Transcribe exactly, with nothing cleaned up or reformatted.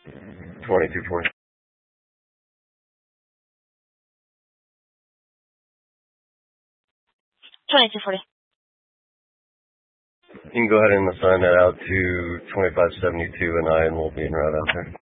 twenty-two forty. twenty-two forty. You can go ahead and assign that out to twenty-five seventy-two and I, and we'll be en route out there.